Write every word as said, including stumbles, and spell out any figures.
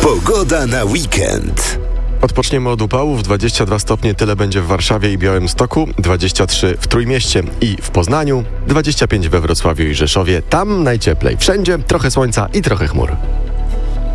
Pogoda na weekend. Odpoczniemy od upałów. dwadzieścia dwa stopnie tyle będzie w Warszawie i Białymstoku, dwadzieścia trzy w Trójmieście i w Poznaniu, dwadzieścia pięć we Wrocławiu i Rzeszowie. Tam najcieplej. Wszędzie trochę słońca i trochę chmur.